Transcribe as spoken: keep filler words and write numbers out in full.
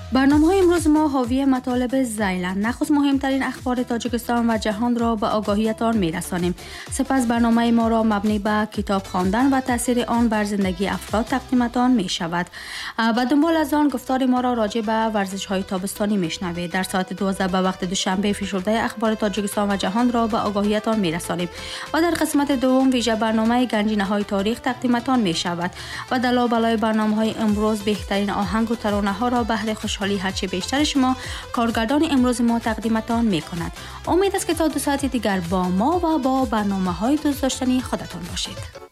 برنامه‌های امروز ما حاوی مطالب ذیلند. نخست مهمترین اخبار تاجیکستان و جهان را به آگاهیتان می‌رسانیم. سپس برنامه ما را مبنی به کتاب خواندن و تاثیر آن بر زندگی افراد تقدیمتان می‌شود. به دنبال از آن گفتار ما را راجع به ورزش‌های تابستانی می‌شنوید. در ساعت دوازده به وقت دوشنبه فشرده اخبار تاجیکستان و جهان را به آگاهیتان می‌رسانیم و در قسمت دوم ویژه برنامه گنجینه‌های تاریخ تقدیمتان می‌شود و در لابلای برنامه‌های امروز بهترین آهنگ و ترانه‌ها را بهره خوشحالی هرچه بیشتر شما کارگردان امروز ما تقدیمتان می کند. امید است که تا دو ساعت دیگر با ما و با برنامه های دوست داشتنی خودتان باشید.